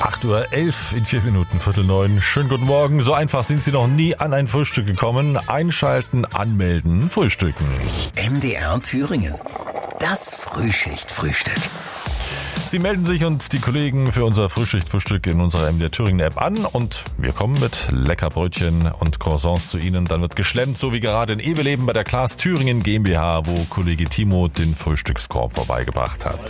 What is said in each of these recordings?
8:11 Uhr in 4 Minuten, 8:45. Schönen guten Morgen. So einfach sind Sie noch nie an ein Frühstück gekommen. Einschalten, anmelden, frühstücken. MDR Thüringen. Das Frühschicht-Frühstück. Sie melden sich und die Kollegen für unser Frühschicht-Frühstück in unserer MDR Thüringen App an und wir kommen mit Leckerbrötchen und Croissants zu Ihnen. Dann wird geschlemmt, so wie gerade in Eveleben bei der Klaas Thüringen GmbH, wo Kollege Timo den Frühstückskorb vorbeigebracht hat.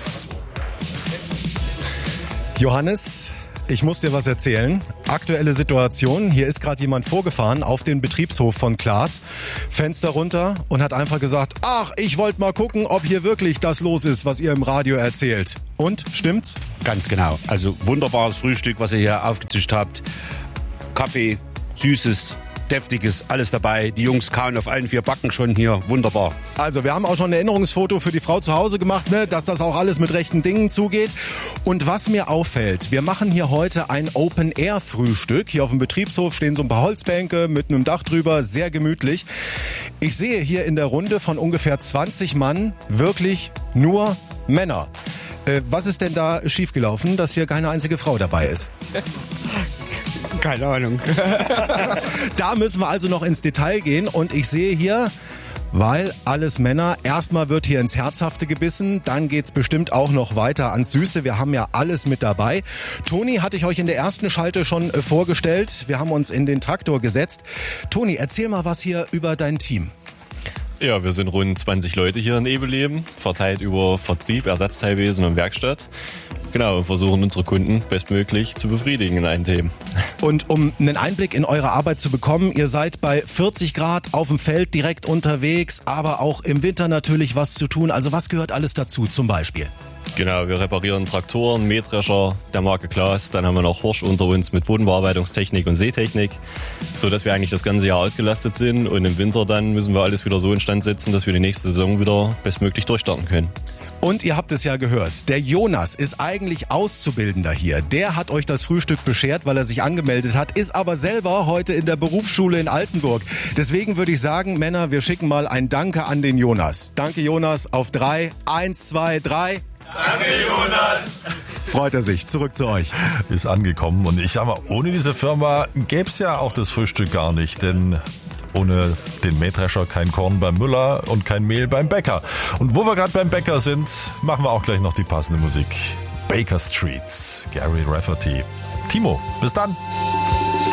Johannes, ich muss dir was erzählen. Aktuelle Situation. Hier ist gerade jemand vorgefahren auf den Betriebshof von Klaas. Fenster runter und hat einfach gesagt, ach, ich wollte mal gucken, ob hier wirklich das los ist, was ihr im Radio erzählt. Und, stimmt's? Ganz genau. Also wunderbares Frühstück, was ihr hier aufgetischt habt. Kaffee, Süßes, Deftiges, alles dabei. Die Jungs kauen auf allen 4 Backen schon hier. Wunderbar. Also wir haben auch schon ein Erinnerungsfoto für die Frau zu Hause gemacht, ne, dass das auch alles mit rechten Dingen zugeht. Und was mir auffällt, wir machen hier heute ein Open-Air-Frühstück. Hier auf dem Betriebshof stehen so ein paar Holzbänke mit einem Dach drüber, sehr gemütlich. Ich sehe hier in der Runde von ungefähr 20 Mann wirklich nur Männer. Was ist denn da schiefgelaufen, dass hier keine einzige Frau dabei ist? Keine Ahnung. Da müssen wir also noch ins Detail gehen und ich sehe hier, weil alles Männer, erstmal wird hier ins Herzhafte gebissen, dann geht's bestimmt auch noch weiter ans Süße. Wir haben ja alles mit dabei. Toni hatte ich euch in der ersten Schalte schon vorgestellt. Wir haben uns in den Traktor gesetzt. Toni, erzähl mal was hier über dein Team. Ja, wir sind rund 20 Leute hier in Eveleben, verteilt über Vertrieb, Ersatzteilwesen und Werkstatt. Genau, und versuchen unsere Kunden bestmöglich zu befriedigen in allen Themen. Und um einen Einblick in eure Arbeit zu bekommen, ihr seid bei 40 Grad auf dem Feld direkt unterwegs, aber auch im Winter natürlich was zu tun. Also was gehört alles dazu zum Beispiel? Genau, wir reparieren Traktoren, Mähdrescher der Marke Klaas. Dann haben wir noch Horsch unter uns mit Bodenbearbeitungstechnik und Seetechnik, so dass wir eigentlich das ganze Jahr ausgelastet sind. Und im Winter dann müssen wir alles wieder so instand setzen, dass wir die nächste Saison wieder bestmöglich durchstarten können. Und ihr habt es ja gehört, der Jonas ist eigentlich Auszubildender hier. Der hat euch das Frühstück beschert, weil er sich angemeldet hat, ist aber selber heute in der Berufsschule in Altenburg. Deswegen würde ich sagen, Männer, wir schicken mal ein Danke an den Jonas. Danke Jonas, auf 3. 1, 2, 3. Danke Jonas. Freut er sich. Zurück zu euch. Ist angekommen und ich sag mal, ohne diese Firma gäb's ja auch das Frühstück gar nicht, denn ohne den Mähdrescher kein Korn beim Müller und kein Mehl beim Bäcker. Und wo wir gerade beim Bäcker sind, machen wir auch gleich noch die passende Musik. Baker Street, Gary Rafferty. Timo, bis dann.